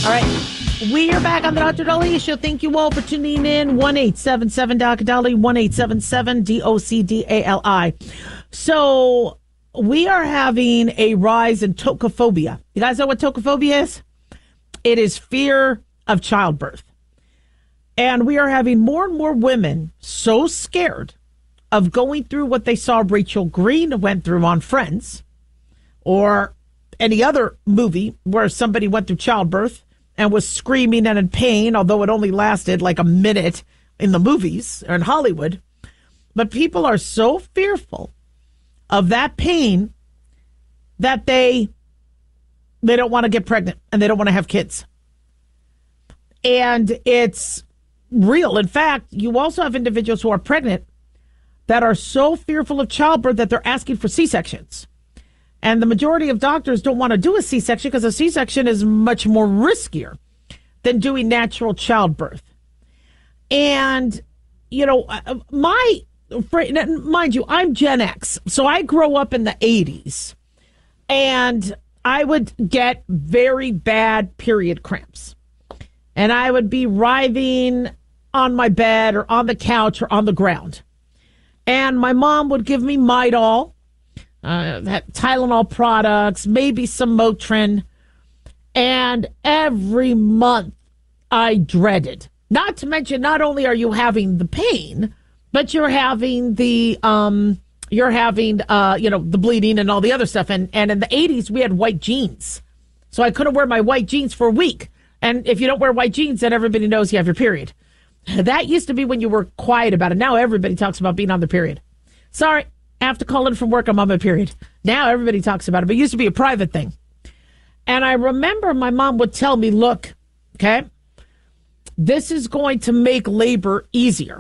All right. We are back on the Dr. Dolly Show. Thank you all for tuning in. 1-877-Dr. 1-877-DOCDALI. So we are having a rise in tocophobia. You guys know what tocophobia is? It is fear of childbirth. And we are having more and more women so scared of going through what they saw Rachel Green went through on Friends or any other movie where somebody went through childbirth and was screaming and in pain, although it only lasted like a minute in the movies or in Hollywood. But people are so fearful of that pain that they don't want to get pregnant and they don't want to have kids. And it's real. In fact, you also have individuals who are pregnant that are so fearful of childbirth that they're asking for C-sections. And the majority of doctors don't want to do a C-section because a C-section is much more riskier than doing natural childbirth. And, you know, mind you, I'm Gen X. So I grew up in the 80s. And I would get very bad period cramps. And I would be writhing on my bed or on the couch or on the ground. And my mom would give me Midol, Tylenol products, maybe some Motrin. And every month I dreaded. Not to mention, not only are you having the pain, but you're having the, the bleeding and all the other stuff. And in the 80s, we had white jeans. So I couldn't wear my white jeans for a week. And if you don't wear white jeans, then everybody knows you have your period. That used to be when you were quiet about it. Now everybody talks about being on their period. Sorry. I have to call in from work. I'm on my period. Now everybody talks about it, but it used to be a private thing. And I remember my mom would tell me, look, okay, this is going to make labor easier.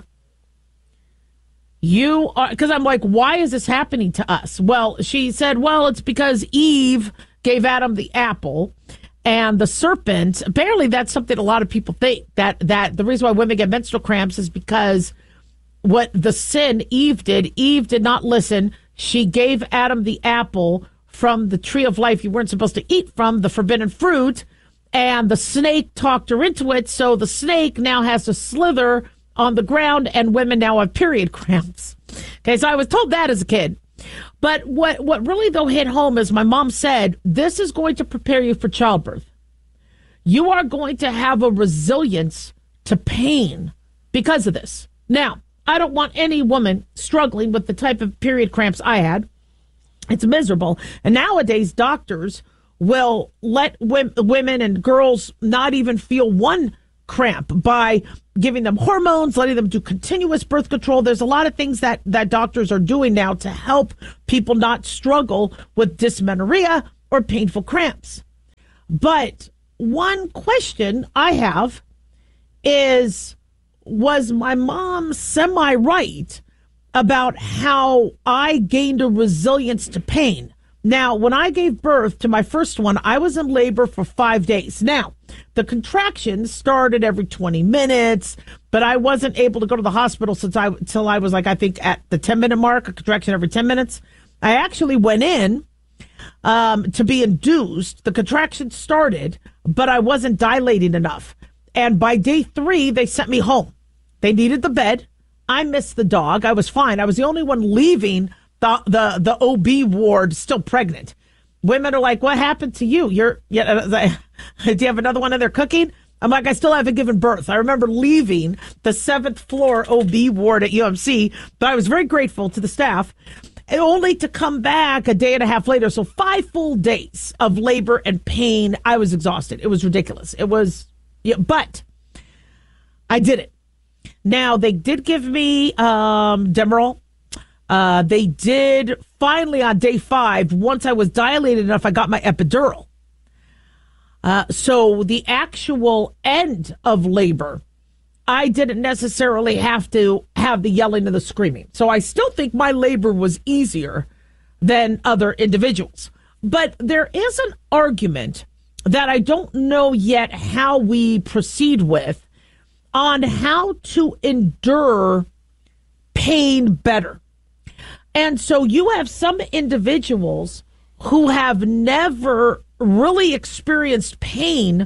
Because I'm like, why is this happening to us? Well, she said, well, it's because Eve gave Adam the apple and the serpent. Apparently that's something a lot of people think, that the reason why women get menstrual cramps is because what the sin Eve did not listen. She gave Adam the apple from the tree of life you weren't supposed to eat from, the forbidden fruit, and the snake talked her into it. So the snake now has to slither on the ground, and women now have period cramps. Okay, so I was told that as a kid. But what really, though, hit home is my mom said, this is going to prepare you for childbirth. You are going to have a resilience to pain because of this. Now, I don't want any woman struggling with the type of period cramps I had. It's miserable. And nowadays, doctors will let women and girls not even feel one cramp by giving them hormones, letting them do continuous birth control. There's a lot of things that doctors are doing now to help people not struggle with dysmenorrhea or painful cramps. But one question I have is, was my mom semi-right about how I gained a resilience to pain? Now, when I gave birth to my first one, I was in labor for 5 days. Now, the contractions started every 20 minutes, but I wasn't able to go to the hospital till I was like, I think at the 10-minute mark, a contraction every 10 minutes. I actually went in to be induced. The contractions started, but I wasn't dilating enough. And by day 3, they sent me home. They needed the bed. I missed the dog. I was fine. I was the only one leaving the OB ward still pregnant. Women are like, what happened to you? Do you have another one in there cooking? I'm like, I still haven't given birth. I remember leaving the 7th floor OB ward at UMC, but I was very grateful to the staff, only to come back a day and a half later. So 5 full days of labor and pain. I was exhausted. It was ridiculous. It was, but I did it. Now, they did give me Demerol. They did finally on day 5, once I was dilated enough, I got my epidural. So the actual end of labor, I didn't necessarily have to have the yelling and the screaming. So I still think my labor was easier than other individuals. But there is an argument that I don't know yet how we proceed with on how to endure pain better. And so you have some individuals who have never really experienced pain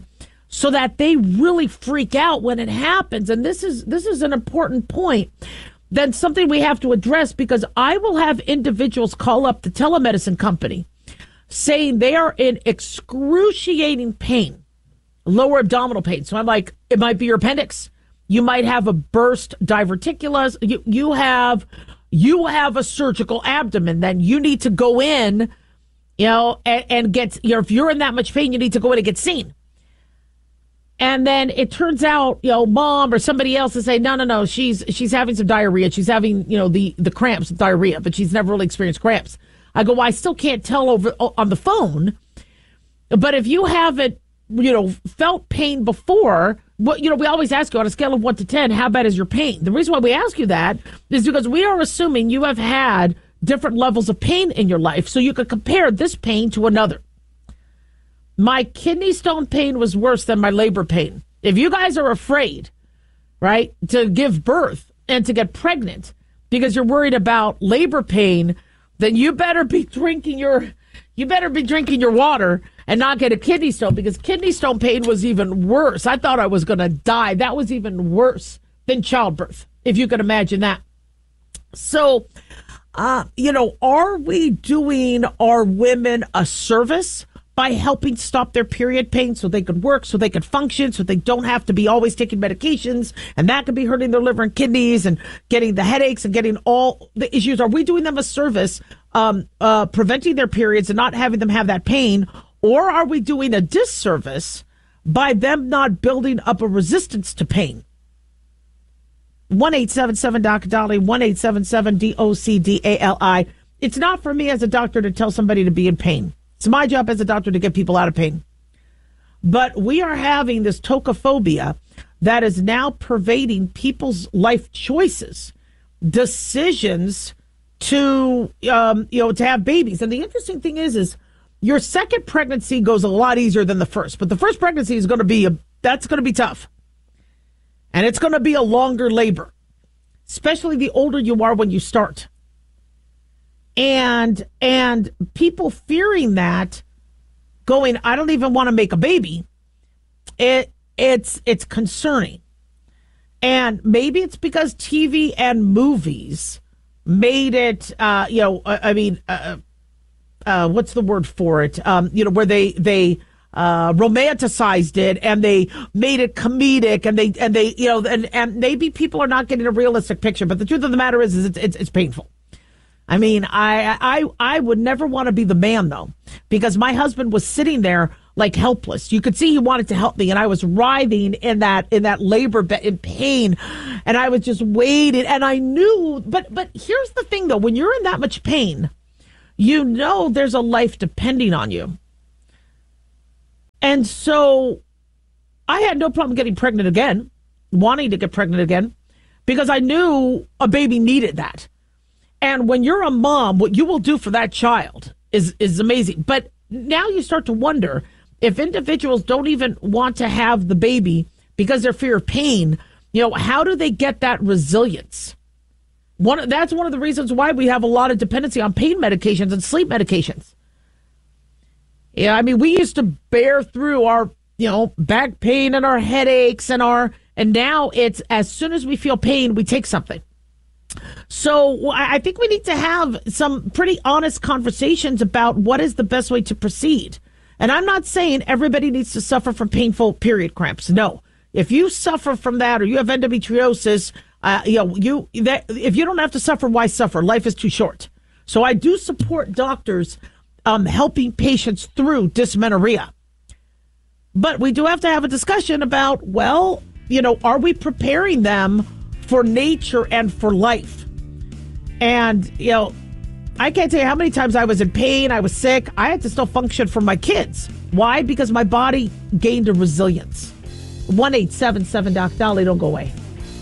so that they really freak out when it happens. And this is an important point. Then something we have to address, because I will have individuals call up the telemedicine company saying they are in excruciating pain, lower abdominal pain. So I'm like, it might be your appendix. You might have a burst diverticulus. You have a surgical abdomen. Then you need to go in, and get, if you're in that much pain, you need to go in and get seen. And then it turns out, mom or somebody else is saying, no, she's having some diarrhea. She's having, the cramps, diarrhea, but she's never really experienced cramps. I go, well, I still can't tell over on the phone. But if you haven't, felt pain before, we always ask you on a scale of 1 to 10, how bad is your pain? The reason why we ask you that is because we are assuming you have had different levels of pain in your life, so you could compare this pain to another. My kidney stone pain was worse than my labor pain. If you guys are afraid, right, to give birth and to get pregnant because you're worried about labor pain, then you better be drinking your water and not get a kidney stone, because kidney stone pain was even worse. I thought I was going to die. That was even worse than childbirth, if you can imagine that. So, are we doing our women a service by helping stop their period pain so they could work, so they could function, so they don't have to be always taking medications, and that could be hurting their liver and kidneys and getting the headaches and getting all the issues? Are we doing them a service, preventing their periods and not having them have that pain? Or are we doing a disservice by them not building up a resistance to pain? 1-877-DOC-DOLLY, 1-877-DOC-DALI. It's not for me as a doctor to tell somebody to be in pain. It's my job as a doctor to get people out of pain. But we are having this tocophobia that is now pervading people's life choices, decisions to have babies. And the interesting thing is your second pregnancy goes a lot easier than the first. But the first pregnancy is going to be tough. And it's going to be a longer labor, especially the older you are when you start. And people fearing that, going, I don't even want to make a baby. It's concerning. And maybe it's because TV and movies made it, what's the word for it? Where they romanticized it and they made it comedic, and maybe people are not getting a realistic picture. But the truth of the matter is it's painful. I mean, I would never want to be the man, though, because my husband was sitting there like helpless. You could see he wanted to help me, and I was writhing in that labor in pain, and I was just waiting, and I knew. But here's the thing, though: when you're in that much pain, there's a life depending on you, and so I had no problem getting pregnant again, wanting to get pregnant again, because I knew a baby needed that. And when you're a mom, what you will do for that child is amazing. But now you start to wonder if individuals don't even want to have the baby because they're fear of pain. How do they get that resilience? That's one of the reasons why we have a lot of dependency on pain medications and sleep medications. Yeah, I mean, we used to bear through our, back pain and our headaches and now it's as soon as we feel pain, we take something. So I think we need to have some pretty honest conversations about what is the best way to proceed. And I'm not saying everybody needs to suffer from painful period cramps. No. If you suffer from that or you have endometriosis, if you don't have to suffer, why suffer? Life is too short. So I do support doctors helping patients through dysmenorrhea. But we do have to have a discussion about, are we preparing them for nature and for life? And, I can't tell you how many times I was in pain, I was sick, I had to still function for my kids. Why? Because my body gained a resilience. 1-877-DOC-DOLLY, don't go away.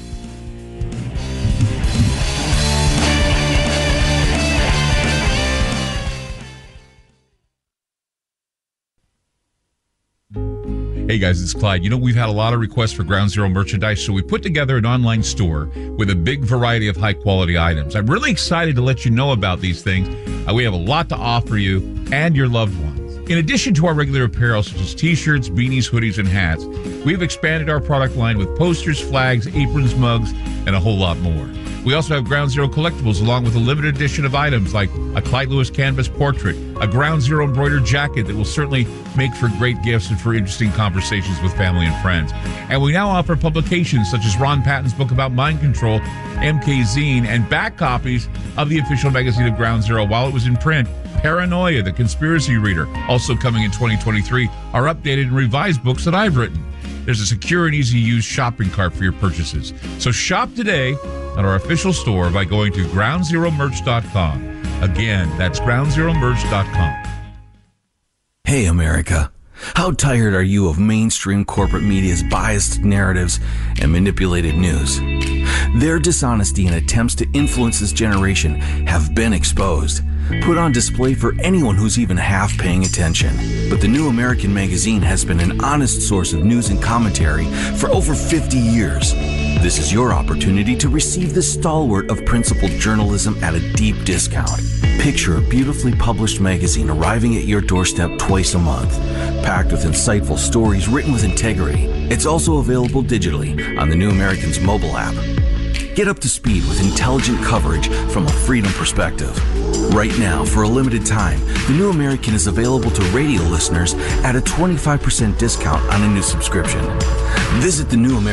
Hey guys, it's Clyde. We've had a lot of requests for Ground Zero merchandise, so we put together an online store with a big variety of high-quality items. I'm really excited to let you know about these things. We have a lot to offer you and your loved ones. In addition to our regular apparel such as t-shirts, beanies, hoodies, and hats, we've expanded our product line with posters, flags, aprons, mugs, and a whole lot more. We also have Ground Zero collectibles along with a limited edition of items like a Clyde Lewis canvas portrait, a Ground Zero embroidered jacket that will certainly make for great gifts and for interesting conversations with family and friends. And we now offer publications such as Ron Patton's book about mind control, MK Zine, and back copies of the official magazine of Ground Zero while it was in print. Paranoia, the Conspiracy Reader, also coming in 2023, are updated and revised books that I've written. There's a secure and easy-to-use shopping cart for your purchases. So shop today at our official store by going to groundzeromerch.com. Again, that's groundzeromerch.com. Hey, America. How tired are you of mainstream corporate media's biased narratives and manipulated news? Their dishonesty and attempts to influence this generation have been exposed, put on display for anyone who's even half paying attention. But the New American Magazine has been an honest source of news and commentary for over 50 years. This is your opportunity to receive the stalwart of principled journalism at a deep discount. Picture a beautifully published magazine arriving at your doorstep twice a month, packed with insightful stories written with integrity. It's also available digitally on the New American's mobile app. Get up to speed with intelligent coverage from a freedom perspective. Right now, for a limited time, the New American is available to radio listeners at a 25% discount on a new subscription. Visit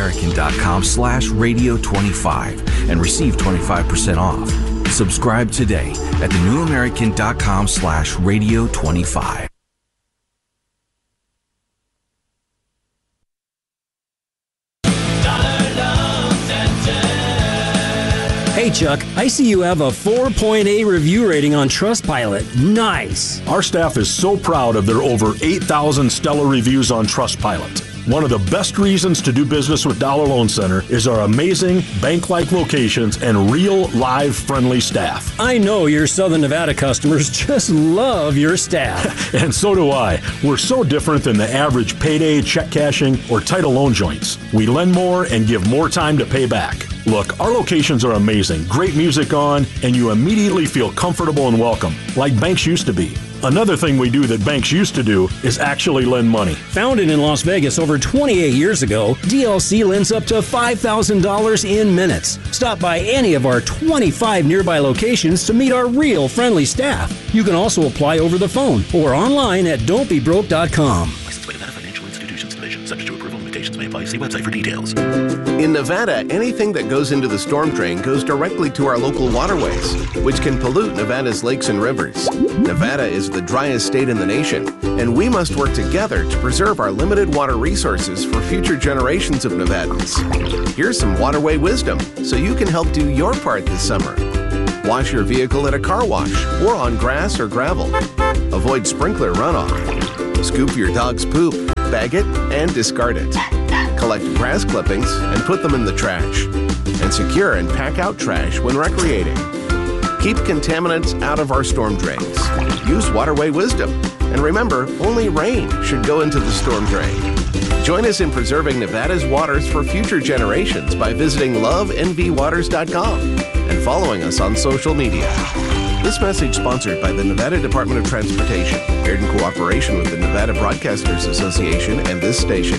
thenewamerican.com/radio25 and receive 25% off. Subscribe today at thenewamerican.com/radio25. Hey Chuck, I see you have a 4.8 review rating on Trustpilot. Nice. Our staff is so proud of their over 8,000 stellar reviews on Trustpilot. One of the best reasons to do business with Dollar Loan Center is our amazing bank-like locations and real, live, friendly staff. I know your Southern Nevada customers just love your staff. And so do I. We're so different than the average payday, check cashing, or title loan joints. We lend more and give more time to pay back. Look, our locations are amazing, great music on, and you immediately feel comfortable and welcome, like banks used to be. Another thing we do that banks used to do is actually lend money. Founded in Las Vegas over 28 years ago, DLC lends up to $5,000 in minutes. Stop by any of our 25 nearby locations to meet our real friendly staff. You can also apply over the phone or online at don'tbebroke.com. Licensed by Nevada Financial Institutions Division. Subject to approval, limitations may apply. See website for details. In Nevada, anything that goes into the storm drain goes directly to our local waterways, which can pollute Nevada's lakes and rivers. Nevada is the driest state in the nation, and we must work together to preserve our limited water resources for future generations of Nevadans. Here's some waterway wisdom so you can help do your part this summer. Wash your vehicle at a car wash or on grass or gravel. Avoid sprinkler runoff. Scoop your dog's poop, bag it, and discard it. Collect grass clippings and put them in the trash. And secure and pack out trash when recreating. Keep contaminants out of our storm drains. Use waterway wisdom. And remember, only rain should go into the storm drain. Join us in preserving Nevada's waters for future generations by visiting lovenvwaters.com and following us on social media. This message sponsored by the Nevada Department of Transportation, aired in cooperation with the Nevada Broadcasters Association and this station.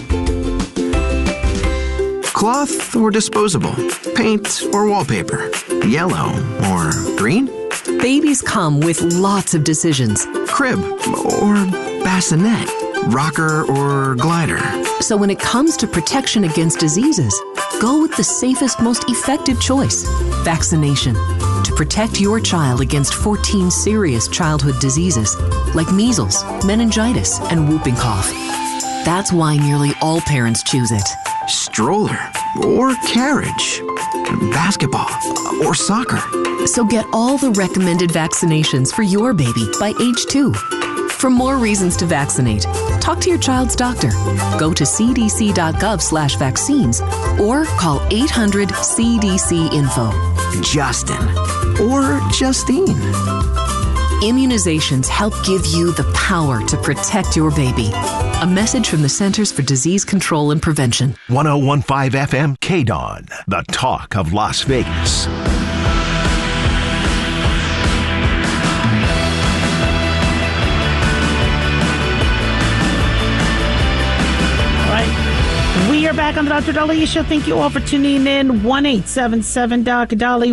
Cloth or disposable? Paint or wallpaper? Yellow or green? Babies come with lots of decisions. Crib or bassinet? Rocker or glider? So when it comes to protection against diseases, go with the safest, most effective choice: vaccination. To protect your child against 14 serious childhood diseases like measles, meningitis, and whooping cough. That's why nearly all parents choose it. Stroller or carriage? Basketball or soccer? So get all the recommended vaccinations for your baby by age 2. For more reasons to vaccinate, talk to your child's doctor. Go to cdc.gov/vaccines or call 800-CDC-INFO. Justin or Justine. Immunizations help give you the power to protect your baby. A message from the Centers for Disease Control and Prevention. 101.5 FM KDON, the talk of Las Vegas. you're back on the Dr. Dali Show. Thank you all for tuning in. 1-877-DOC-DALI,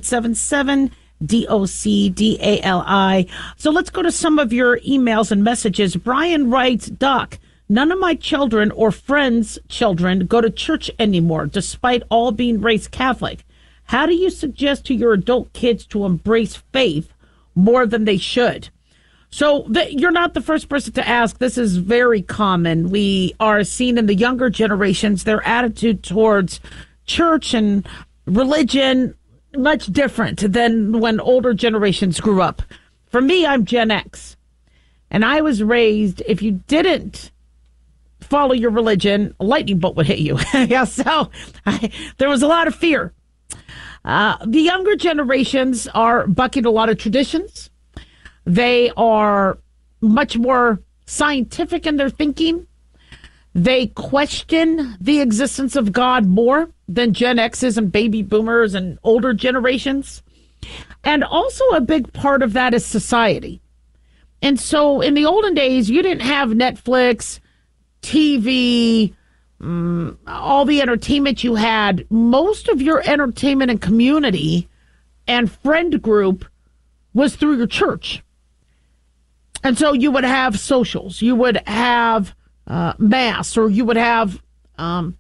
1-877-DOC-DALI. So let's go to some of your emails and messages. Brian writes, Doc, none of my children or friends' children go to church anymore, despite all being raised Catholic. How do you suggest to your adult kids to embrace faith more than they should? So you're not the first person to ask. This is very common. We are seeing in the younger generations their attitude towards church and religion much different than when older generations grew up. For me, I'm Gen X, and I was raised, if you didn't follow your religion, a lightning bolt would hit you. Yeah, so there was a lot of fear. The younger generations are bucking a lot of traditions. They are much more scientific in their thinking. They question the existence of God more than Gen X's and baby boomers and older generations. And also a big part of that is society. And so in the olden days, you didn't have Netflix, TV, all the entertainment you had. Most of your entertainment and community and friend group was through your church. And so you would have socials, you would have mass, or you would have or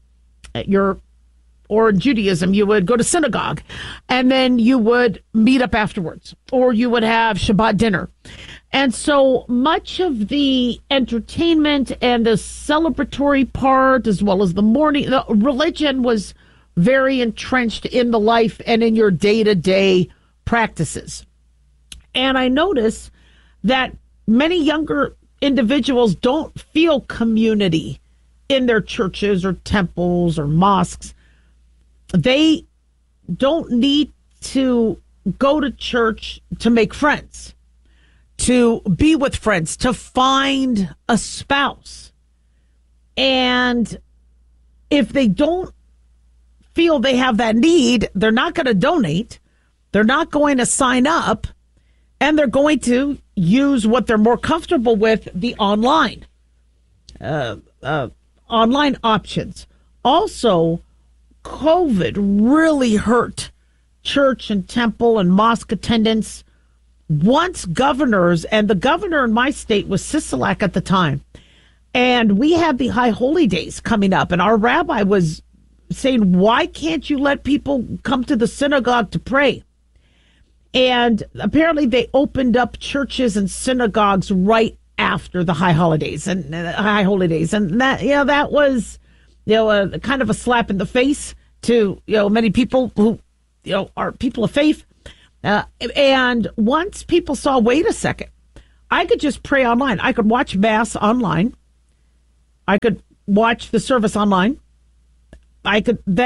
in Judaism, you would go to synagogue, and then you would meet up afterwards, or you would have Shabbat dinner. And so much of the entertainment and the celebratory part, as well as the religion was very entrenched in the life and in your day-to-day practices. And I notice that many younger individuals don't feel community in their churches or temples or mosques. They don't need to go to church to make friends, to be with friends, to find a spouse. And if they don't feel they have that need, they're not going to donate. They're not going to sign up. And they're going to use what they're more comfortable with, the online options. Also, COVID really hurt church and temple and mosque attendance. Once governors, and the governor in my state was Sisolak at the time, and we had the High Holy Days coming up, and our rabbi was saying, why can't you let people come to the synagogue to pray? And apparently they opened up churches and synagogues right after the High Holidays and High Holy Days. And that, that was, a kind of a slap in the face to, many people who, are people of faith. And once people saw, wait a second, I could just pray online. I could watch Mass online. I could watch the service online. I'm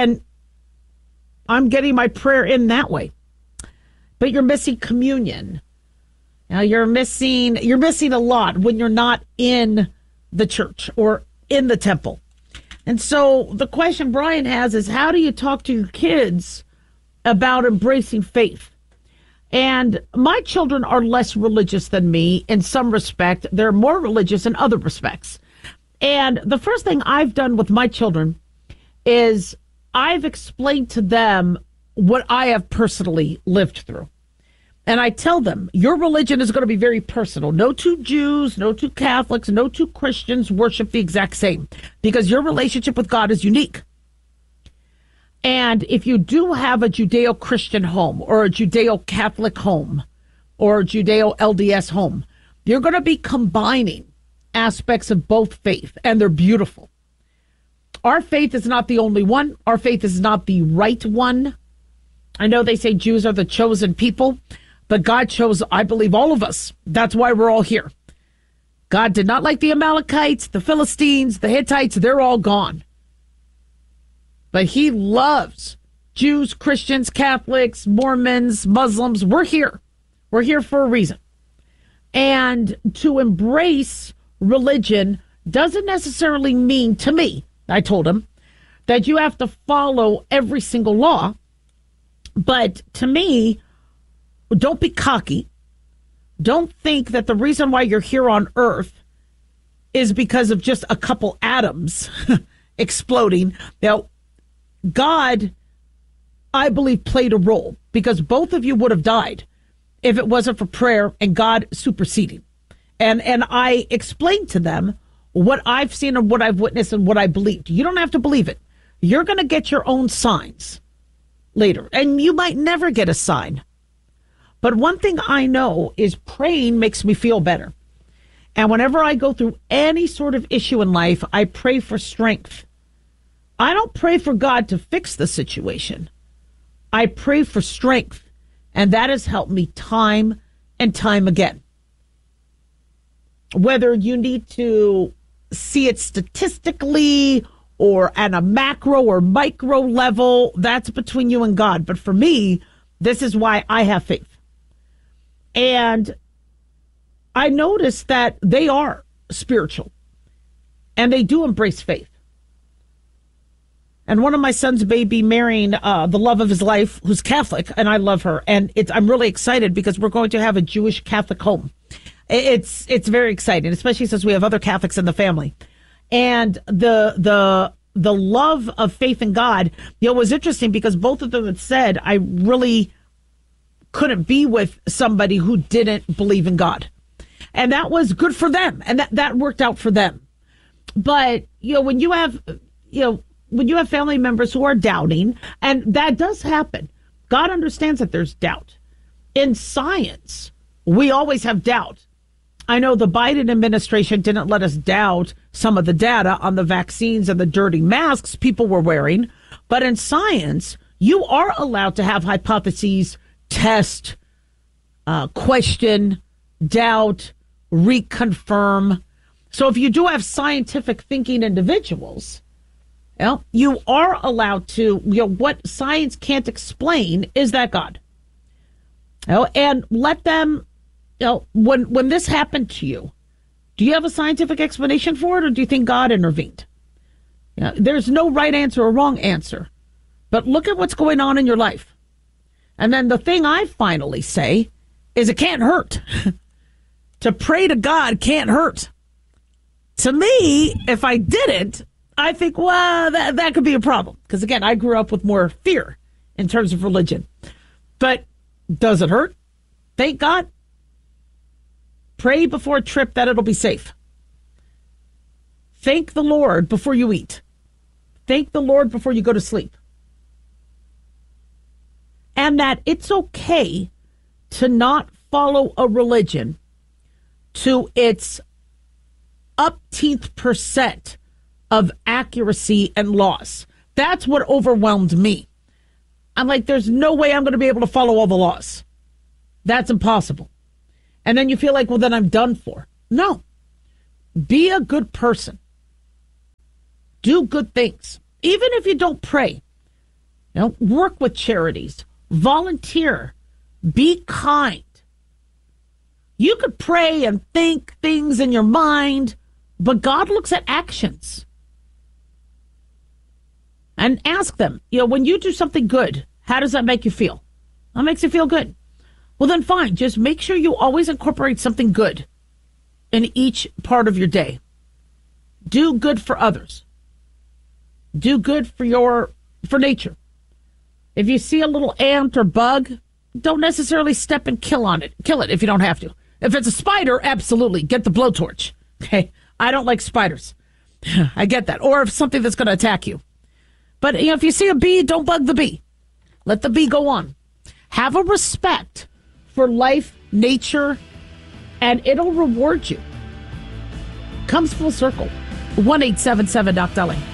getting my prayer in that way. But you're missing communion. Now you're missing a lot when you're not in the church or in the temple. And so the question Brian has is, how do you talk to your kids about embracing faith? And my children are less religious than me in some respect. They're more religious in other respects. And the first thing I've done with my children is I've explained to them what I have personally lived through. And I tell them, your religion is going to be very personal. No two Jews, no two Catholics, no two Christians worship the exact same, because your relationship with God is unique. And if you do have a Judeo-Christian home or a Judeo-Catholic home or a Judeo-LDS home, you're going to be combining aspects of both faith, and they're beautiful. Our faith is not the only one. Our faith is not the right one. I know they say Jews are the chosen people, but God chose, I believe, all of us. That's why we're all here. God did not like the Amalekites, the Philistines, the Hittites. They're all gone. But he loves Jews, Christians, Catholics, Mormons, Muslims. We're here. We're here for a reason. And to embrace religion doesn't necessarily mean, to me, I told him, that you have to follow every single law. But to me, don't be cocky. Don't think that the reason why you're here on earth is because of just a couple atoms exploding. Now, God, I believe, played a role because both of you would have died if it wasn't for prayer and God superseding. And I explained to them what I've seen and what I've witnessed and what I believed. You don't have to believe it. You're going to get your own signs later, and you might never get a sign. But one thing I know is praying makes me feel better. And whenever I go through any sort of issue in life, I pray for strength. I don't pray for God to fix the situation. I pray for strength. And that has helped me time and time again. Whether you need to see it statistically or at a macro or micro level, that's between you and God. But for me, this is why I have faith. And I noticed that they are spiritual and they do embrace faith. And one of my son's baby marrying the love of his life, who's Catholic, and I love her. And I'm really excited because we're going to have a Jewish Catholic home. It's very exciting, especially since we have other Catholics in the family. And the love of faith in God, was interesting because both of them had said, I really couldn't be with somebody who didn't believe in God. And that was good for them. And that worked out for them. But, when you have family members who are doubting, and that does happen, God understands that there's doubt. In science, we always have doubt. I know the Biden administration didn't let us doubt some of the data on the vaccines and the dirty masks people were wearing. But in science, you are allowed to have hypotheses, test, question, doubt, reconfirm. So if you do have scientific thinking individuals, you are allowed to, what science can't explain is that God. And let them, when this happened to you, do you have a scientific explanation for it, or do you think God intervened? There's no right answer or wrong answer, but look at what's going on in your life. And then the thing I finally say is it can't hurt. To pray to God can't hurt. To me, if I didn't, I think, well, that could be a problem. Because again, I grew up with more fear in terms of religion. But does it hurt? Thank God. Pray before a trip that it'll be safe. Thank the Lord before you eat. Thank the Lord before you go to sleep. And that it's okay to not follow a religion to its upteenth percent of accuracy and loss. That's what overwhelmed me. I'm like, there's no way I'm going to be able to follow all the laws. That's impossible. And then you feel like, well, then I'm done for. No. Be a good person. Do good things. Even if you don't pray. Work with charities. Volunteer. Be kind. You could pray and think things in your mind, but God looks at actions. And ask them, when you do something good, how does that make you feel? That makes you feel good. Well, then fine. Just make sure you always incorporate something good in each part of your day. Do good for others. Do good for nature. If you see a little ant or bug, don't necessarily step and kill it if you don't have to. If it's a spider, absolutely, get the blowtorch. Okay, I don't like spiders. I get that. Or if something that's going to attack you. But if you see a bee, don't bug the bee. Let the bee go on. Have a respect for life, nature, and it'll reward you. Comes full circle. 1-877-DOC-DARLING.